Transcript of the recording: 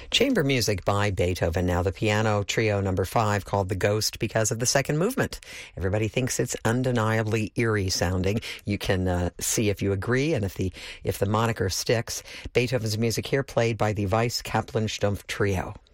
Chamber music by Beethoven. Now the piano trio number 5 called The Ghost because of the second movement. Everybody thinks it's undeniably eerie sounding. You can see if you agree and if the moniker sticks. Beethoven's music here played by the Weiss Kaplan Stumpf Trio.